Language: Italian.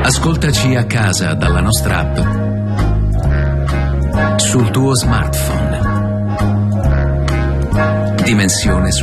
Ascoltaci a casa dalla nostra app, sul tuo smartphone. Dimensione Suono.